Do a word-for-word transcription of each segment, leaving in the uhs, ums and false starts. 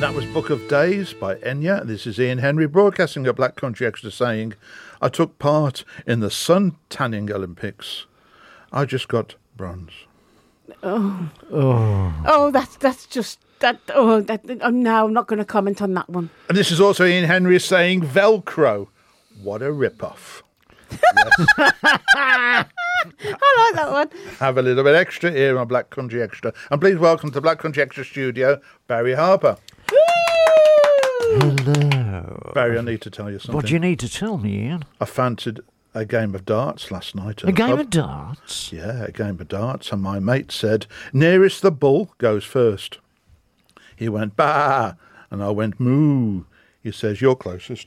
that was Book of Days by Enya. This is Ian Henry broadcasting at Black Country Extra saying, I took part in the sun tanning Olympics. I just got bronze. Oh, oh, oh that's that's just that. Oh, that. Oh, no, I'm not going to comment on that one. And this is also Ian Henry saying, Velcro. What a rip-off. I like that one. Have a little bit extra here on Black Country Extra. And please welcome to Black Country Extra studio, Barry Harper. Hello. Barry, I need to tell you something. What do you need to tell me, Ian? I fancied a game of darts last night. A game pub. of darts? Yeah, a game of darts. And my mate said, nearest the bull goes first. He went, bah, and I went, moo. He says, you're closest.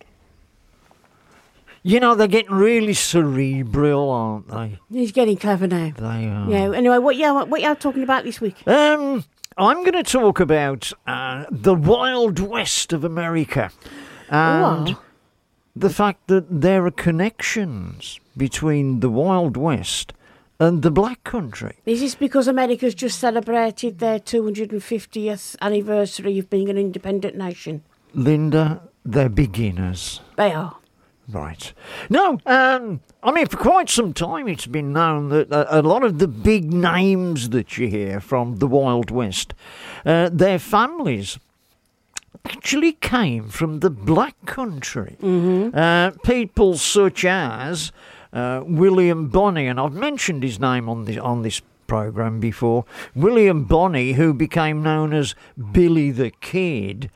You know, they're getting really cerebral, aren't they? He's getting clever now. They are. Yeah. Anyway, what you what you talking about this week? Um, I'm going to talk about uh, the Wild West of America and Oh. the fact that there are connections between the Wild West and the Black Country. Is this because America's just celebrated their two hundred fiftieth anniversary of being an independent nation? Linda, they're beginners. They are. Right. No, um, I mean, for quite some time it's been known that a, a lot of the big names that you hear from the Wild West, uh, their families actually came from the Black Country. Mm-hmm. Uh, people such as uh, William Bonney, and I've mentioned his name on this, on this programme before, William Bonney, who became known as Billy the Kid,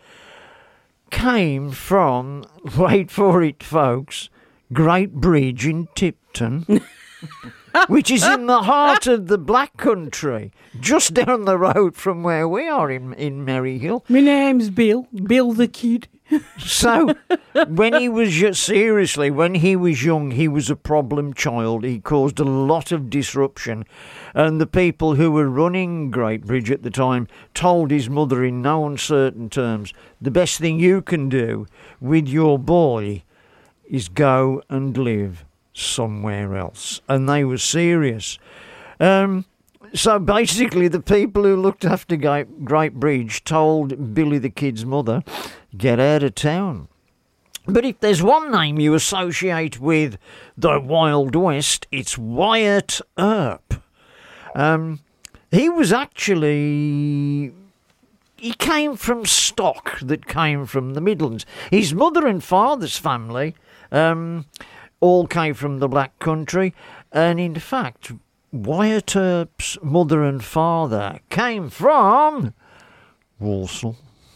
came from, wait for it, folks, Great Bridge in Tipton, which is in the heart of the Black Country, just down the road from where we are in, in Maryhill. My name's Bill, Bill the Kid. So, when he was, seriously, when he was young, he was a problem child. He caused a lot of disruption. And the people who were running Great Bridge at the time told his mother in no uncertain terms, the best thing you can do with your boy is go and live somewhere else. And they were serious. Um... So basically, the people who looked after Great Bridge told Billy the Kid's mother, get out of town. But if there's one name you associate with the Wild West, it's Wyatt Earp. Um, he was actually... He came from stock that came from the Midlands. His mother and father's family um, all came from the Black Country. And in fact... Wyatt Earp's mother and father came from Walsall.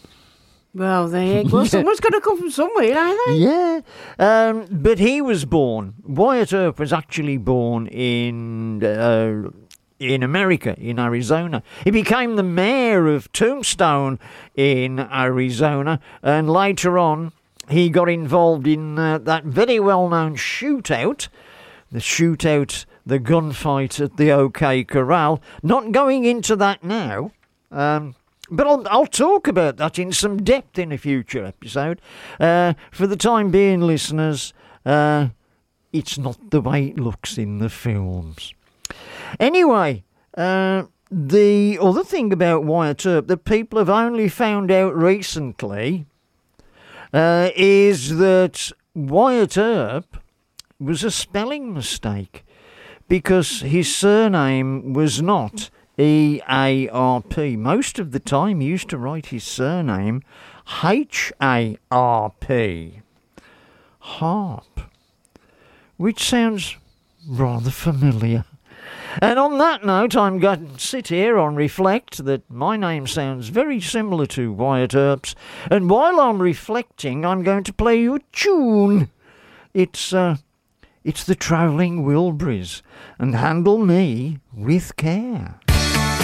Well, there you go. Yeah. Someone's got to come from somewhere, ain't they? Yeah. Um, but he was born, Wyatt Earp was actually born in uh, in America, in Arizona. He became the mayor of Tombstone in Arizona, and later on he got involved in uh, that very well-known shootout, the shootout... the gunfight at the OK Corral. Not going into that now, um, but I'll, I'll talk about that in some depth in a future episode. Uh, for the time being, listeners, uh, it's not the way it looks in the films. Anyway, uh, the other thing about Wyatt Earp that people have only found out recently uh, is that Wyatt Earp was a spelling mistake. Because his surname was not E A R P. Most of the time he used to write his surname H A R P. Harp. Which sounds rather familiar. And on that note, I'm going to sit here and reflect that my name sounds very similar to Wyatt Earp's. And while I'm reflecting, I'm going to play you a tune. It's, uh... It's the Travelling Wilburys, and handle me with care.